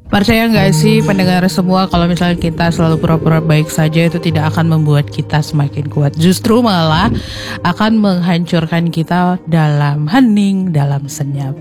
Percaya nggak sih pendengar semua kalau misalnya kita selalu pura-pura baik saja itu tidak akan membuat kita semakin kuat. Justru malah akan menghancurkan kita dalam hening, dalam senyap.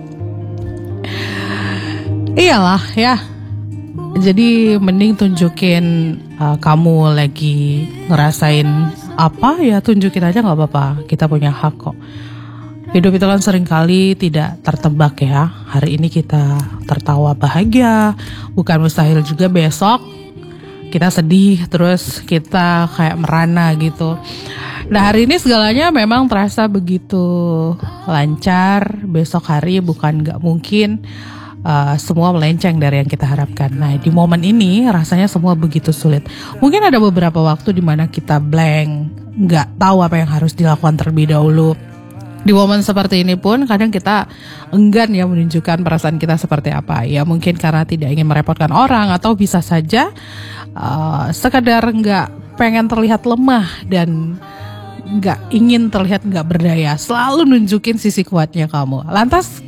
Iyalah ya. Jadi mending tunjukin kamu lagi ngerasain apa ya, tunjukin aja nggak apa-apa. Kita punya hak kok. Hidup itu kan seringkali tidak tertebak ya. Hari ini kita tertawa bahagia, bukan mustahil juga besok kita sedih, terus kita kayak merana gitu. Nah hari ini segalanya memang terasa begitu lancar, besok hari bukan gak mungkin semua melenceng dari yang kita harapkan. Nah di momen ini rasanya semua begitu sulit. Mungkin ada beberapa waktu di mana kita blank, gak tahu apa yang harus dilakukan terlebih dahulu. Di momen seperti ini pun kadang kita enggan ya menunjukkan perasaan kita seperti apa. Ya mungkin karena tidak ingin merepotkan orang, atau bisa saja sekadar nggak pengen terlihat lemah dan nggak ingin terlihat nggak berdaya. Selalu nunjukin sisi kuatnya kamu. Lantas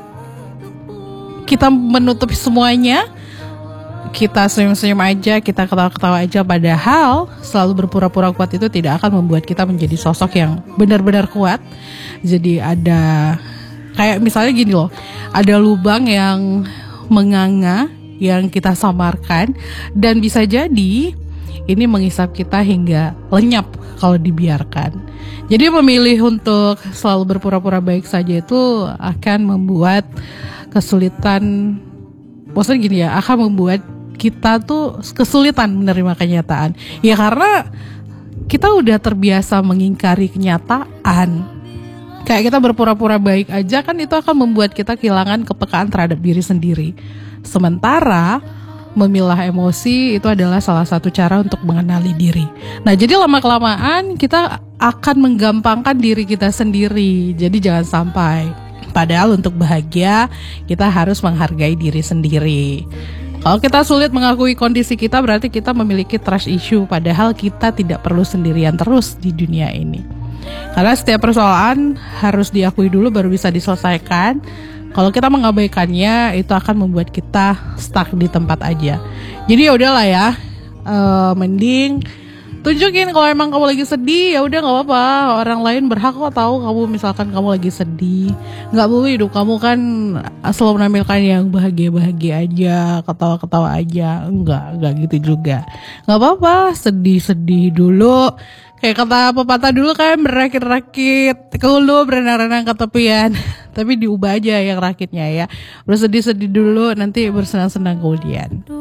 kita menutupi semuanya, kita senyum-senyum aja, kita ketawa-ketawa aja, padahal selalu berpura-pura kuat itu tidak akan membuat kita menjadi sosok yang benar-benar kuat. Jadi ada kayak misalnya gini loh, ada lubang yang menganga yang kita samarkan, dan bisa jadi ini menghisap kita hingga lenyap kalau dibiarkan. Jadi memilih untuk selalu berpura-pura baik saja itu akan membuat kesulitan, maksudnya gini ya, akan membuat kita tuh kesulitan menerima kenyataan. Ya karena kita udah terbiasa mengingkari kenyataan. Kayak kita berpura-pura baik aja kan itu akan membuat kita kehilangan kepekaan terhadap diri sendiri. Sementara memilah emosi itu adalah salah satu cara untuk mengenali diri. Nah jadi lama-kelamaan kita akan menggampangkan diri kita sendiri. Jadi jangan sampai. Padahal untuk bahagia kita harus menghargai diri sendiri. Kalau kita sulit mengakui kondisi kita, berarti kita memiliki trust issue. Padahal kita tidak perlu sendirian terus di dunia ini. Karena setiap persoalan harus diakui dulu baru bisa diselesaikan. Kalau kita mengabaikannya, itu akan membuat kita stuck di tempat aja. Jadi ya udahlah ya, mending tunjukin kalau emang kamu lagi sedih, ya udah nggak apa-apa. Orang lain berhak kok tahu kamu misalkan kamu lagi sedih. Nggak perlu hidup kamu kan selalu menampilkan yang bahagia-bahagia aja, ketawa-ketawa aja. Enggak gitu juga. Nggak apa-apa, sedih-sedih dulu. Kayak kata pepatah dulu kan, berakit-rakit ke hulu, berenang-renang ke tepian. Tapi diubah aja yang rakitnya ya. Bersedih-sedih dulu, nanti bersenang-senang kemudian.